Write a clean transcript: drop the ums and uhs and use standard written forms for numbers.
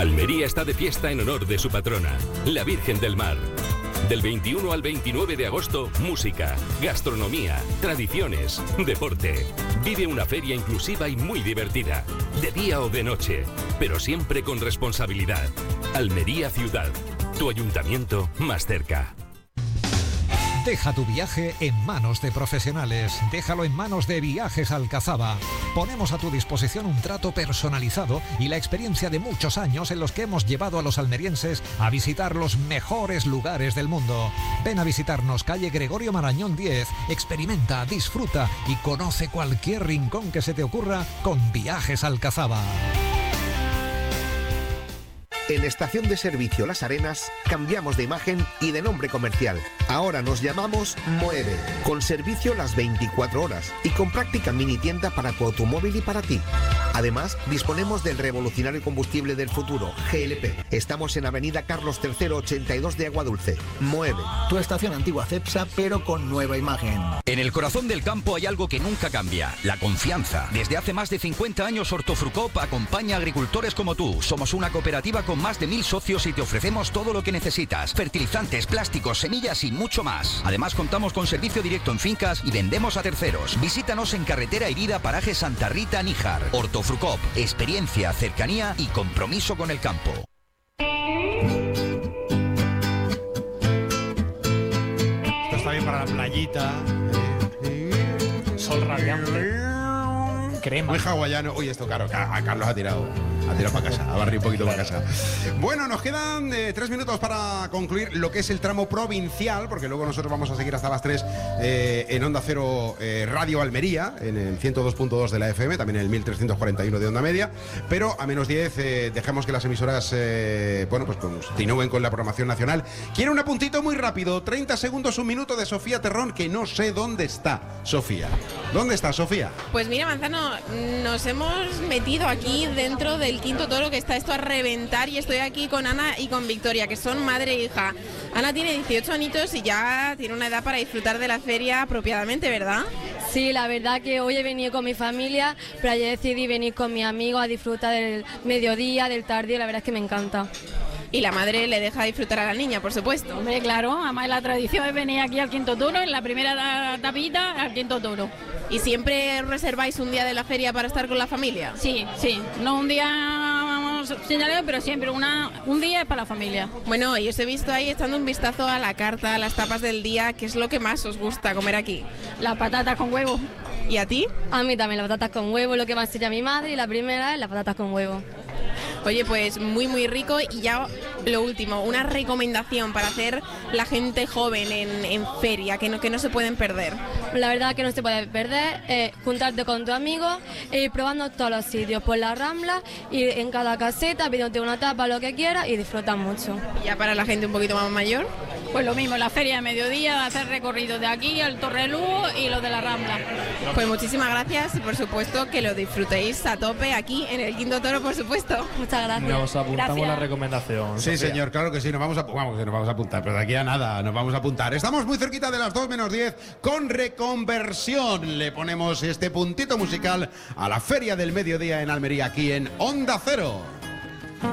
Almería está de fiesta en honor de su patrona, la Virgen del Mar. Del 21 al 29 de agosto, música, gastronomía, tradiciones, deporte. Vive una feria inclusiva y muy divertida, de día o de noche, pero siempre con responsabilidad. Almería Ciudad, tu ayuntamiento más cerca. Deja tu viaje en manos de profesionales. Déjalo en manos de Viajes Alcazaba. Ponemos a tu disposición un trato personalizado y la experiencia de muchos años en los que hemos llevado a los almerienses a visitar los mejores lugares del mundo. Ven a visitarnos, calle Gregorio Marañón 10. Experimenta, disfruta y conoce cualquier rincón que se te ocurra con Viajes Alcazaba. En Estación de Servicio Las Arenas cambiamos de imagen y de nombre comercial. Ahora nos llamamos Mueve, con servicio las 24 horas y con práctica mini tienda para tu automóvil y para ti. Además, disponemos del revolucionario combustible del futuro, GLP. Estamos en Avenida Carlos III 82 de Aguadulce. Mueve. Tu estación antigua Cepsa, pero con nueva imagen. En el corazón del campo hay algo que nunca cambia, la confianza. Desde hace más de 50 años Hortofrucop acompaña a agricultores como tú. Somos una cooperativa con más de 1000 socios y te ofrecemos todo lo que necesitas. Fertilizantes, plásticos, semillas y mucho más. Además contamos con servicio directo en fincas y vendemos a terceros. Visítanos en Carretera Herida, Paraje Santa Rita, Níjar. Hortofrucop, experiencia, cercanía y compromiso con el campo. Esto está bien para la playita. Sol radiante. Crema. Muy hawaiano. Uy, esto claro, a Carlos ha tirado para casa, ha barrido un poquito para casa. Bueno, nos quedan 3 minutos para concluir lo que es el tramo provincial, porque luego nosotros vamos a seguir hasta las 3 en Onda Cero Radio Almería, en el 102.2 de la FM, también en el 1341 de Onda Media, pero a menos 10 dejamos que las emisoras, pues continúen con la programación nacional. Quiero un apuntito muy rápido, 30 segundos, un minuto de Sofía Terrón, que no sé dónde está Sofía. ¿Dónde está Sofía? Pues mira, Manzano, nos hemos metido aquí dentro del Quinto Toro, que está esto a reventar, y estoy aquí con Ana y con Victoria, que son madre e hija. Ana tiene 18 añitos y ya tiene una edad para disfrutar de la feria apropiadamente, ¿verdad? Sí, la verdad que hoy he venido con mi familia, pero ayer decidí venir con mis amigos a disfrutar del mediodía, del tardío, la verdad es que me encanta. Y la madre le deja disfrutar a la niña, por supuesto. Hombre, claro, además la tradición es venir aquí al Quinto Toro, en la primera tapita al Quinto Toro. ¿Y siempre reserváis un día de la feria para estar con la familia? Sí, no un día vamos señalado, pero siempre un día es para la familia. Bueno, y os he visto ahí echando un vistazo a la carta, a las tapas del día. ¿Qué es lo que más os gusta comer aquí? Las patatas con huevo. ¿Y a ti? A mí también las patatas con huevo, lo que más enseña mi madre, y la primera es las patatas con huevo. Oye, pues muy muy rico. Y ya lo último, una recomendación para hacer la gente joven en feria, que no se pueden perder. La verdad que no se puede perder, juntarte con tus amigos e ir probando todos los sitios por la Rambla, y en cada caseta pidiéndote una tapa, lo que quieras, y disfrutas mucho. ¿Y ya para la gente un poquito más mayor? Pues lo mismo, la feria de mediodía, hacer recorridos de aquí al Torrelú y lo de la Rambla. Pues muchísimas gracias y por supuesto que lo disfrutéis a tope aquí en el Quinto Toro, por supuesto. Muchas gracias. Nos apuntamos Gracias. la recomendación. Sí, Sofía. señor, claro que sí, nos vamos a apuntar, pero de aquí a nada nos vamos a apuntar. Estamos muy cerquita de las 2 menos 10 con Reconversión. Le ponemos este puntito musical a la Feria del Mediodía en Almería, aquí en Onda Cero.